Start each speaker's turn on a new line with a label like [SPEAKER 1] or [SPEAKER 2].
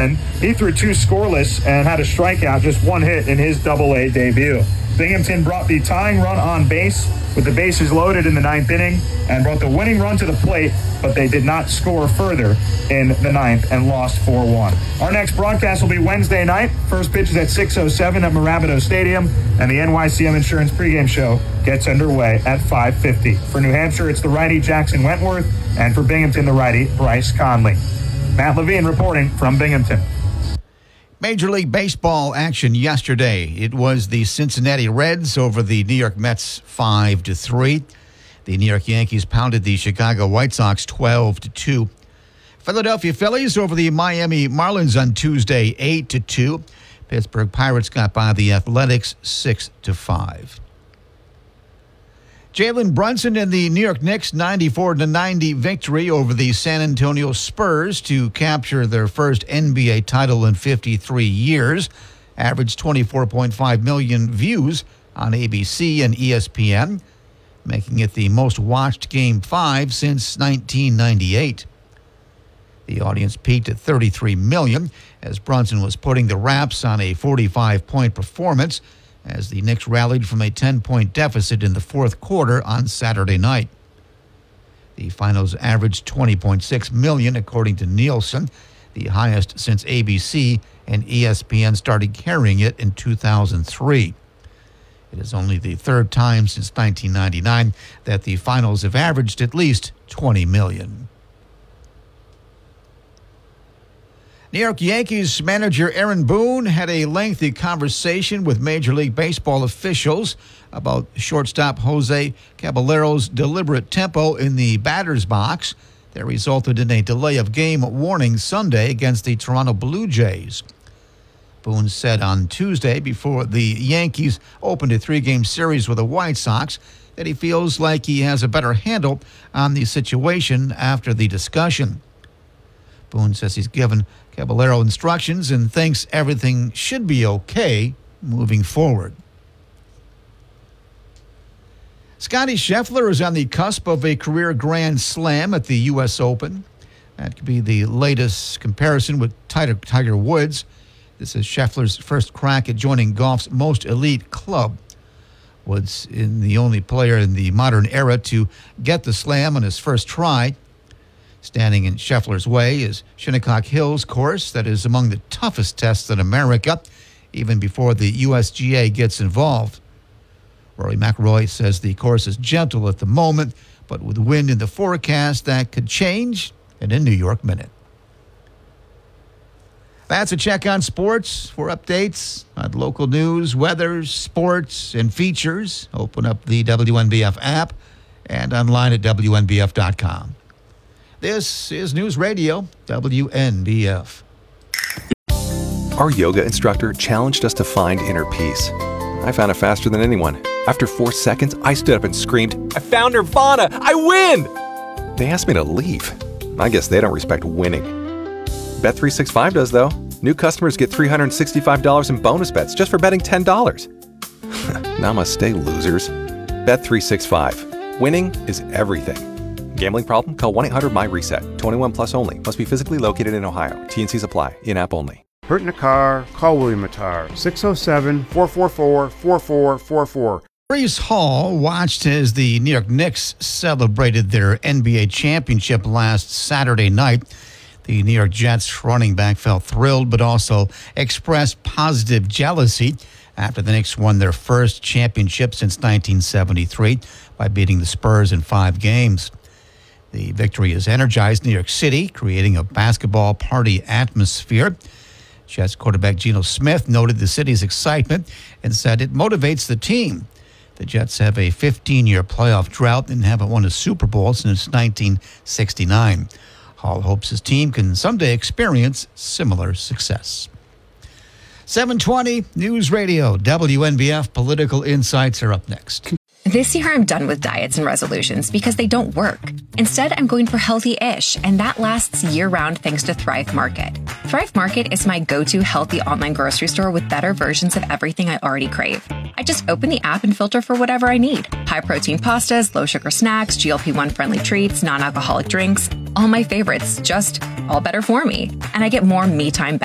[SPEAKER 1] 10. He threw 2 scoreless and had a strikeout, just 1 hit in his Double-A debut. Binghamton brought the tying run on base with the bases loaded in the 9th inning and brought the winning run to the plate, but they did not score further in the 9th and lost 4-1. Our next broadcast will be Wednesday night. First pitch is at 6:07 at Mirabito Stadium, and the NYCM Insurance pregame show gets underway at 5:50. For New Hampshire, it's the righty Jackson Wentworth, and for Binghamton, the righty Bryce Conley. Matt Levine reporting from Binghamton.
[SPEAKER 2] Major League Baseball action yesterday. It was the Cincinnati Reds over the New York Mets 5-3. The New York Yankees pounded the Chicago White Sox 12-2. Philadelphia Phillies over the Miami Marlins on Tuesday 8-2. Pittsburgh Pirates got by the Athletics 6-5. Jalen Brunson and the New York Knicks 94-90 victory over the San Antonio Spurs to capture their first NBA title in 53 years. Averaged 24.5 million views on ABC and ESPN, making it the most watched Game 5 since 1998. The audience peaked at 33 million as Brunson was putting the Raps on a 45-point performance as the Knicks rallied from a 10-point deficit in the fourth quarter on Saturday night. The finals averaged 20.6 million, according to Nielsen, the highest since ABC and ESPN started carrying it in 2003. It is only the third time since 1999 that the finals have averaged at least 20 million. New York Yankees manager Aaron Boone had a lengthy conversation with Major League Baseball officials about shortstop Jose Caballero's deliberate tempo in the batter's box that resulted in a delay of game warning Sunday against the Toronto Blue Jays. Boone said on Tuesday, before the Yankees opened a 3-game series with the White Sox, that he feels like he has a better handle on the situation after the discussion. Boone says he's given Caballero instructions and thinks everything should be okay moving forward. Scottie Scheffler is on the cusp of a career Grand Slam at the U.S. Open. That could be the latest comparison with Tiger Woods. This is Scheffler's first crack at joining golf's most elite club. Woods is the only player in the modern era to get the slam on his first try. Standing in Scheffler's way is Shinnecock Hills course that is among the toughest tests in America, even before the USGA gets involved. Rory McIlroy says the course is gentle at the moment, but with wind in the forecast, that could change in a New York minute. That's a check on sports. For updates on local news, weather, sports, and features, open up the WNBF app and online at WNBF.com. This is News Radio, WNBF.
[SPEAKER 3] Our yoga instructor challenged us to find inner peace. I found it faster than anyone. After 4 seconds, I stood up and screamed, "I found Nirvana! I win!" They asked me to leave. I guess they don't respect winning. Bet365 does, though. New customers get $365 in bonus bets just for betting $10. Namaste, losers. Bet365. Winning is everything. Gambling problem? Call 1-800-MY-RESET. 21 plus only. Must be physically located in Ohio. T&Cs apply. In-app only.
[SPEAKER 4] Hurt in a car? Call William Mattar. 607-444-4444.
[SPEAKER 2] Breece Hall watched as the New York Knicks celebrated their NBA championship last Saturday night. The New York Jets running back felt thrilled, but also expressed positive jealousy after the Knicks won their first championship since 1973 by beating the Spurs in 5 games. The victory has energized New York City, creating a basketball party atmosphere. Jets quarterback Geno Smith noted the city's excitement and said it motivates the team. The Jets have a 15-year playoff drought and haven't won a Super Bowl since 1969. Hall hopes his team can someday experience similar success. 720 News Radio, WNBF Political Insights are up next.
[SPEAKER 5] This year, I'm done with diets and resolutions because they don't work. Instead, I'm going for healthy-ish, and that lasts year-round thanks to Thrive Market. Thrive Market is my go-to healthy online grocery store with better versions of everything I already crave. I just open the app and filter for whatever I need. High-protein pastas, low-sugar snacks, GLP-1 friendly treats, non-alcoholic drinks. All my favorites, just all better for me. And I get more me time back.